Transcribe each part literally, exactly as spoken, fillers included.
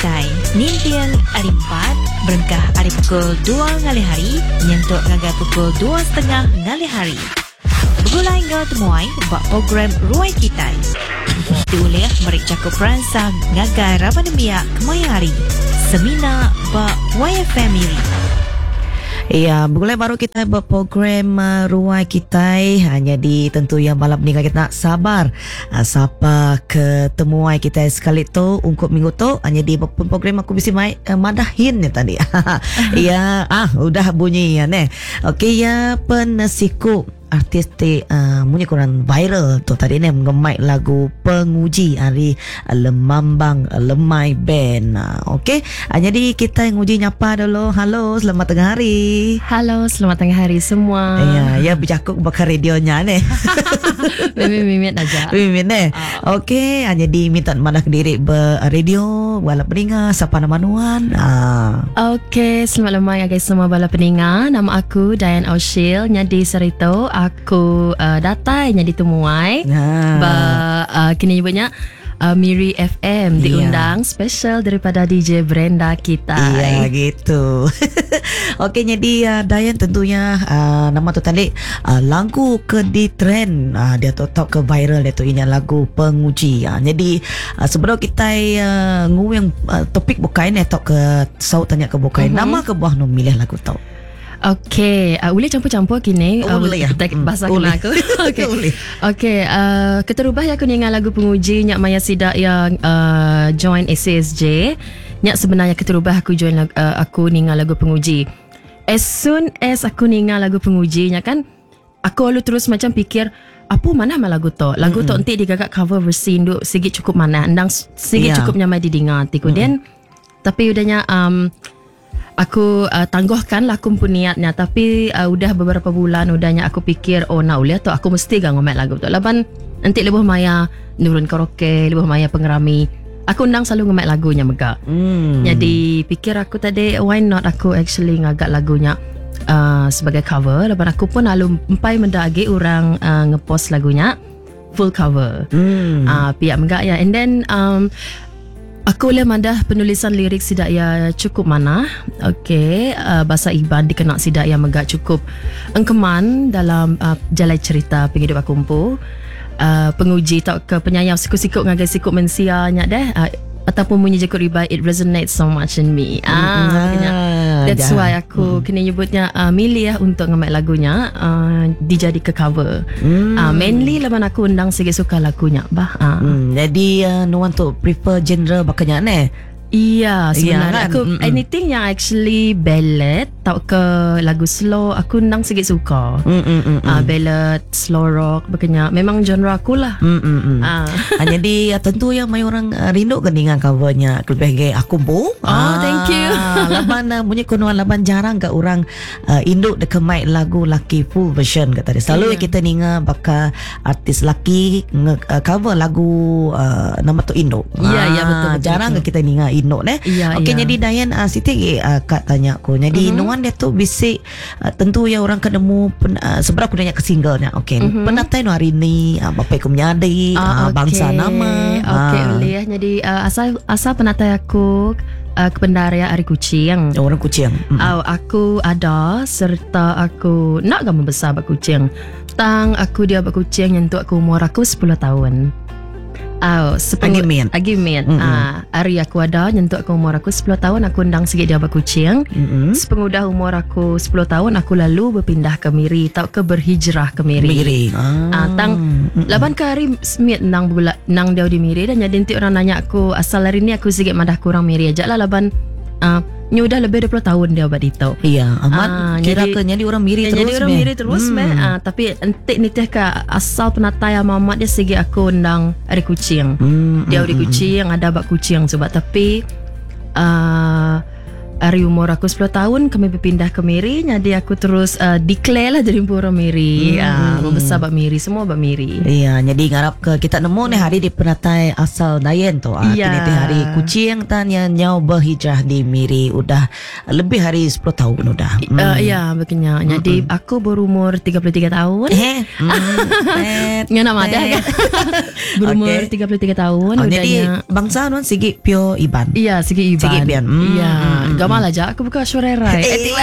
Kitai. Nintiang hari empat, berengkah hari pukul dua ngali hari, nyentuk ngagai pukul dua setengah ngali hari. Begulai ngau temuai buat program Ruai Kitai. Diulih merik cakup peransang ngagai rapanemia kemaya hari. Semina buat Waya Family. Ya, mulai baru kita buat program uh, Ruai Kitai. Ha, jadi tentu yang malam ni kita nak sabar uh, siapa ketemuai kita sekali tu untuk minggu tu. Ha, jadi program aku mesti mai uh, madahin ni tadi. Ya, ah udah bunyi ya ne. Okey ya, penasiku artis te uh, punya kurang viral tu tadi ni mengemai lagu Penguji hari uh, Lemambang uh, Lemai Band. Uh, Okey, uh, jadi kita yang uji nyapa dulu. Halo, selamat tengah hari. Halo, selamat tengah hari semua. Ya, ya bercakap bakal radionya ni. Mimit-mimit aja. Mimit ni. Uh. Okey, uh, jadi minta malah diri ber radio wala peninga siapa nama nuan. Uh. Okey, selamat lemai guys semua bala peninga. Nama aku Diane O'Sheel nyadi Serito. Aku uh, datai nyadi temuai. Ah. Ba uh, kini nyebutnya uh, Miri F M diundang yeah. special daripada D J Brenda kita. Iya gitu. Okey, jadi uh, Diane tentunya uh, nama tu tadi uh, lagu ke di trend uh, dia tu top ke viral dia tu ini lagu Penguji. Uh, jadi uh, sebelum kita uh, nguang uh, topik bukain eh top ke sau tanya ke bukain uh-huh. nama ke buah nu milih lagu tau. Okey, uh, boleh campur-campur kini uh, boleh ya. Bahasa hmm, kena aku. Okey. Boleh. Okey, uh, keterubah ya aku ningal lagu Penguji nyak Maya Sidak yang uh, join A C S J. Nyak sebenarnya keterubah aku join uh, aku ningal lagu Penguji. As soon as aku ningal lagu Penguji nyak kan aku lalu terus macam fikir apa mana mah lagu tu. Lagu mm-hmm. tu nanti digagak cover versi induk sikit cukup mana. Ndang sikit yeah. cukup nyamai didengar tiku mm-hmm. den. Tapi udahnya um aku uh, tangguhkan lah aku pun niatnya. Tapi uh, udah beberapa bulan udahnya aku fikir oh nak uliah tu aku mesti gak ngomek lagu tu. Laban nanti lebih maya nurun karaoke, lebih maya pengerami. Aku undang selalu ngomek lagunya megak. Hmm. Jadi fikir aku tadi why not aku actually ngagak lagunya uh, sebagai cover. Laban aku pun lalu empai mendagi orang uh, ngepost lagunya full cover. Hmm. Uh, pihak megak ya. And then um, aku boleh mandah penulisan lirik sidak ya cukup mana. Okey, uh, bahasa Iban dikenak sidak ya megak cukup engkeman dalam uh, jalai cerita penghidup aku empu. Uh, penguji tak ke penyayang sikut-sikut ngagai sikut mensia nyak deh. Uh, ataupun bunyi je ribai it resonates so much in me. Ah, ah that's dah. Why aku hmm. kena nyebutnya uh, milih untuk ngemek lagunya uh, dijadi ke cover. Hmm. Uh, mainly lawan aku undang sikit suka lagunya bah. Uh. Hmm, jadi uh, no one to prefer genre bakanya ne. Iya, sebenarnya kan? aku mm-mm. anything yang actually ballad tau ke lagu slow aku nang sikit suka. Ah uh, ballad, slow rock bakanya memang genre aku lah. Ah. Uh. Jadi uh, tentu yang mai orang uh, rindu kan dengan covernya lebih aku bu. Oh, ah, thank you. Laban uh, bunyi kunuan laban jarang ke orang uh, induk dek mai lagu laki full version kata dia. Selalu yeah. kita ninga bakal artis laki nge, uh, cover lagu uh, nama tu induk. Iya, yeah, iya yeah, betul, betul. Jarang ke kita ninga no eh. Ya, Okey, ya. jadi Diane uh, Siti uh, Kak tanya aku. Jadi uh-huh. nuan dia tu bisik uh, tentu ya orang ketemu uh, sebab aku nanya ke singlenya. Okey. Uh-huh. Pernah tahu hari ni uh, bapa aku menyadi uh, okay. bangsa nama. Okey, uh. boleh ya. Jadi uh, asal asal pernah tahu aku uh, ke Pendaria Ari Kucing. Oh, orang Kucing. Mm-hmm. Uh, aku ada serta aku nak gambar besar bak Kucing. Tang aku dia bak Kucing nyentuh aku umur aku sepuluh tahun. Oh, Agimin Agimin mm-hmm. uh, Hari aku ada nyentuh aku umur aku sepuluh tahun. Aku undang sikit dia berkucing mm-hmm. Sepengudah umur aku sepuluh tahun aku lalu berpindah ke Miri. Tau ke berhijrah ke Miri, Miri. Ah. Uh, Tang mm-hmm. laban ke hari semit nang bulan nang dia di Miri. Dan jadi nanti orang nanya aku asal hari ni aku sikit madah kurang Miri aja lah. Laban uh, ni udah lebih dua puluh tahun dia buat itu. Iya, amat uh, kira ke jadi orang Miri terus. Jadi orang me. Miri terus hmm. me. Uh, tapi entik ni teh ke asal penatai mamat dia segi aku undang Ari Kucing. Hmm, dia Ari hmm, Kucing hmm. ada bak Kucing sebab tapi uh, Hari umur aku sepuluh tahun kami berpindah ke Miri. Jadi aku terus uh, declare lah jadi pura Miri. hmm. uh, Membesar bak Miri. Semua bak Miri. Iya, jadi ngarap ke kita nemu ni hari di penatai asal Dayen tu. Ah, Ya. Kini hari kucing tanya nyau berhijrah di Miri udah lebih hari sepuluh tahun udah. Uh, ya, begini. Jadi aku berumur tiga puluh tiga tahun. Eh, mm, Yang nama ada kan? Berumur Okay. tiga puluh tiga tahun. Oh, jadi udahnya. bangsa nun sigi Pio Iban. Iya, segi Iban. Segi Iban. Hmm. Iya, gamal aja. Aku buka suara Rai. Eh,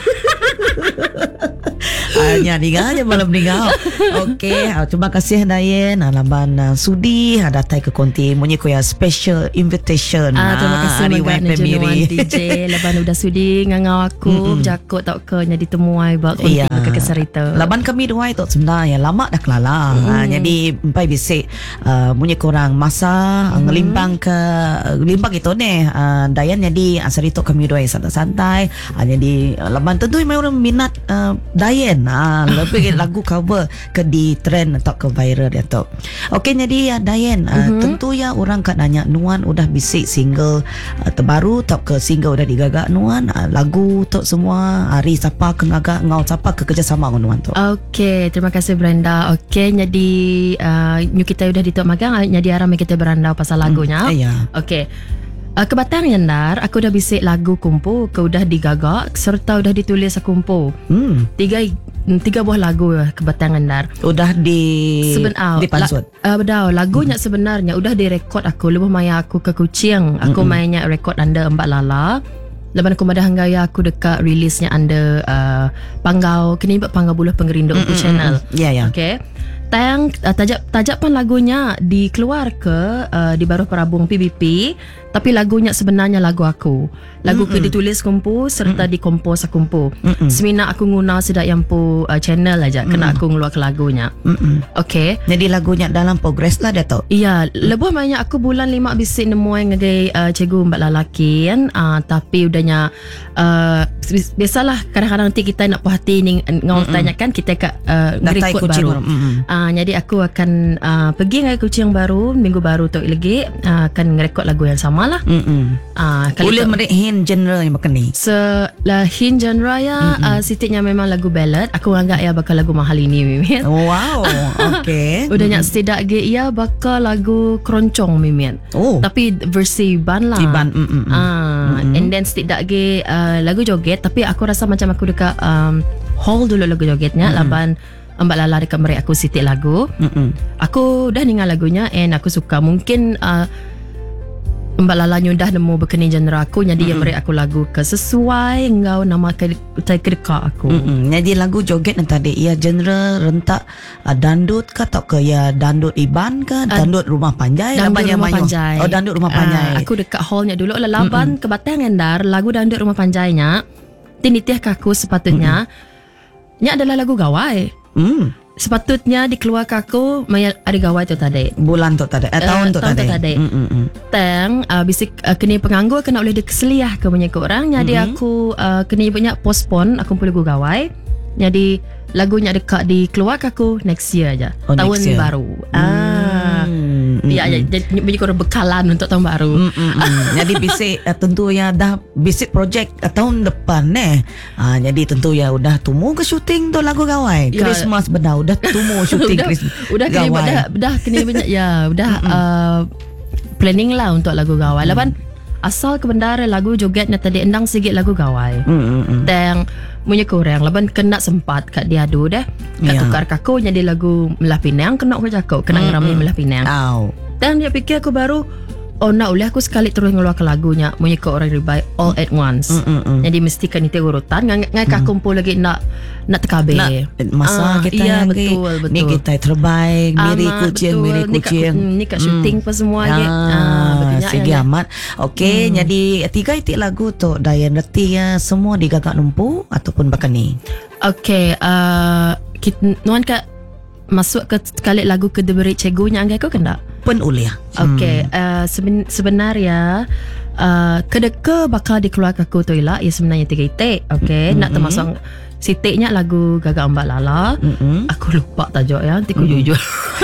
hanya tinggal aja malam tinggal. Okey, ah, terima kasih Dayen. Ah, Laban uh, sudi ah, datang ke konti munyi ko ya special invitation. Ah, terima kasih hari Megat Web Nejenuan Miri. D J. Lepas udah sudi ngangau aku jakut tak ke jadi temuai bak Iya. konti ke keserita. Laban kami dua itu sebenarnya lama dah kelala. Mm. Ha, jadi empai bisik uh, munyi korang masa mm. ngelimpang ke ngelimpang itu ni uh, Dayan jadi asal itu kami dua santai-santai. Ha, jadi uh, laban tentu memang orang minat uh, Dayan. Ha, lebih lagu cover ke di trend atau ke viral dia tu. Okey, jadi ya Dayan uh, mm-hmm. tentu ya orang kat nanya Nuan udah bisik single uh, terbaru tak ke single udah digagak Nuan uh, lagu tu semua hari siapa ke ngagak ngau siapa ke kerjasama dengan Nuan tu. Okey, terima kasih Brenda. Okey, jadi uh, new kita udah ditok magang, jadi aram kita berandau pasal lagunya. Hmm, iya. Okey. Uh, kebatang Yandar, aku dah bisik lagu kumpu, ke udah digagak serta udah ditulis kumpu. Hmm. Tiga tiga buah lagu kebatang Yandar. Udah di Sebenar, di pansut. La, uh, bedau, lagunya hmm. sebenarnya udah direkod aku. Lebih maya aku ke Kuching. Aku hmm. mainnya rekod anda Mbak Lala. Lepas aku madah hanggaya aku dekat rilisnya anda uh, Panggau. Kini buat Panggau Buluh Pengerindu mm, mm, channel. Ya, ya. Okay. Tayang uh, tajak tajapan lagunya dikeluar ke uh, di Baru Perabung P B P, tapi lagunya sebenarnya lagu aku. Lagu mm-mm. ke ditulis kumpu serta mm-mm. dikompos kumpu. Semina aku guna sedak yang pu uh, channel aja kena aku ngeluar ke lagunya. Okey. Jadi lagunya dalam progress lah dia tu. Iya, lebih banyak aku bulan lima bisik nemu yang ngagai uh, cikgu mbak lalaki kan. Uh, tapi udahnya uh, biasalah kadang-kadang nanti kita nak puas hati ni ngau tanyakan kita kat uh, ngerekod baru. Uh, jadi aku akan uh, pergi dengan kucing baru minggu baru tu lagi uh, akan ngerekod lagu yang sama lah. Uh, Boleh merehin genre yang makan ni. Selahin genre ya uh, sitiknya memang lagu ballad. Aku anggap ya bakal lagu mahal ini Mimin. Wow. Okay. Udahnya setidak ge ia bakal lagu keroncong Mimin. Oh. Tapi versi Iban lah. Iban. Mm-mm. Ah, Mm-mm. and then setidak ge uh, lagu joget. Tapi aku rasa macam aku dekat um, hall dulu lagu jogetnya. Mm-mm. Laban Mbak Lala dekat mereka aku sitik lagu. Mm-mm. Aku dah dengar lagunya and aku suka. Mungkin uh, Mbak Lala dah nemu berkeni genre aku. Jadi yang mereka aku lagu ke sesuai engkau nama ke kedekak aku. Mm-mm. Jadi lagu joget yang tadi ia genre rentak uh, dandut ke atau ke ya dandut Iban ke dandut rumah panjai Dandut laban yang rumah mayu. panjai. Oh dandut rumah panjai. Uh, aku dekat hallnya dulu lah laban ke Batang Endar lagu dandut rumah panjainya. Tinitiah kaku sepatutnya. Nya adalah lagu gawai. Hmm. Sepatutnya dikeluarkan aku maya ada gawai tu tadi. Bulan tu tadi. Eh, tahun Uh, tu tahun tadi. tu tadi. Mm-mm. Tang uh, bisik uh, kena penganggur kena oleh dekeseliah ke banyak orang. Jadi Mm-hmm. aku uh, kena banyak postpone aku perlu gawai. Jadi lagunya dekat dikeluarkan aku next year aja. Oh, tahun next year. baru. Ah. Mm, Ya, ya, jadi banyak orang bekalan untuk tahun baru. Mm, mm, mm. Jadi bisik uh, tentu ya dah bisik projek uh, tahun depan eh. Uh, jadi tentu ya udah tumu ke syuting tu lagu gawai. Ya. Christmas benar udah tumu syuting udah, Christmas. udah kena gawai. dah, dah kena banyak ya, udah uh, planning lah untuk lagu gawai. Laban asal ke bendara lagu jogetnya tadi endang sikit lagu gawai. Mm, mm, mm. Dan punya kurang laban kena sempat kat dia adu dah. Kat Ya. tukar kaku jadi lagu Melah Pinang kena aku cakap kena Mm, ngeramai mm. Melah Pinang. Au. Dan dia fikir aku baru oh nak boleh aku sekali terus ngeluar ke lagunya punya ke orang ribai all at once. Mm, mm, mm. Jadi mesti kan itu urutan ngai ngai mm. kumpul lagi nak nak tekabe. Nak masa Ah, kita iya, yang betul, ke, betul. ni kita terbaik miri Amat, kucing betul. miri Ni kat- kucing mm, ni kat syuting Hmm. apa semua ah, lagi. Ah, berkenyak segi ya, ya. amat okey Hmm. jadi tiga itik lagu tu Dayan reti ya semua digagak numpu ataupun bahkan ni Okay, uh, kita, nuan kat masuk ke sekali lagu ke deberi cegunya anggai kau kena. pen uliah Okay, uh, seben, sebenarnya uh, kedeka bakal dikeluarkan aku tu ialah ia sebenarnya tiga itik. Okay, Mm-mm. nak termasuk sitiknya lagu Gagak Mbak Lala. Mm-mm. Aku lupa tajuk ya, nanti aku jujur.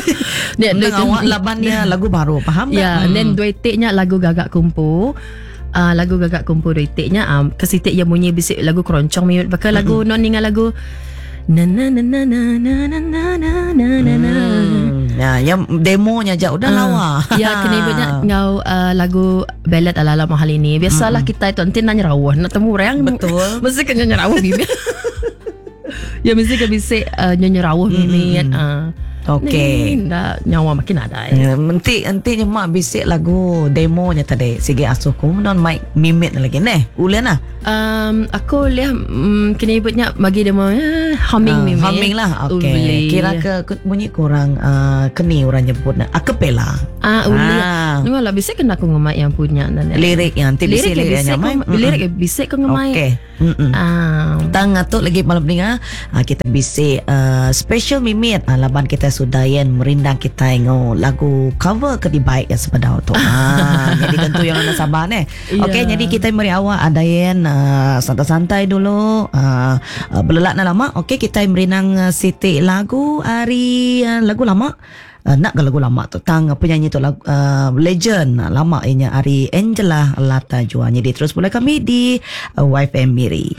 Dia Tentang awak labannya lagu baru faham tak? Ya, yeah, then dua itiknya lagu Gagak Kumpu. uh, lagu gagak kumpul itiknya um, kesitik yang bunyi bisik lagu keroncong miut bakal lagu non dengan lagu na na na na na na na na na na na na. Ya, yang demonya je udah Ah, lawa. Ya kena ibunya ngau uh, lagu ballad ala-ala mahal ini. Biasalah kita itu nanti nanya rawah nak temu orang. Betul. Mesti kan nanya rawah bibi. Ya mesti kan bisa uh, nanya rawah bibi kan. Uh, Okey. Ni dah nyawa makin ada. Eh. Ya, nanti nanti mak bisik lagu demonya tadi. Sige asuhku non mic mimit lagi neh. Ulen lah. Um, aku lihat um, kena ibunya bagi dia mau uh, humming Ah, mimi. humming lah. Okey. Uli. Kira ke ke- bunyi kurang uh, keni orang nyebut nak akapela. Ah, uli. Ah. Nunggu lah bisa kan aku ngemak yang punya dan Lirik yang nanti bisik lirik lirik bisik yang kau nyamai. lirik bisik kau ngemak. Okey. Mm-mm. Ah. Tang atuk lagi malam ni ah kita bisik uh, special mimit uh, laban kita sudayan merindang kita ngo lagu cover ke di baik yang sebenar tu. Ah jadi tentu yang nak sabar ni. Okey Ya. jadi kita meri awak ada yang uh, santai-santai dulu uh, uh, belelak nak lama. Okey kita merindang uh, siti lagu hari uh, lagu lama. Uh, nak ke lagu lama tu tang penyanyi tu lagu uh, legend uh, lama ianya Ari Angela Lata Jua. Jadi terus boleh kami di uh, Y F M Miri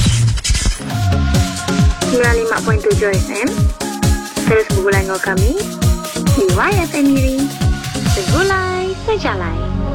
sembilan puluh lima perpuluhan tujuh F M. Terus bergulai dengan kami di Y F M Miri. Segulai sejalai.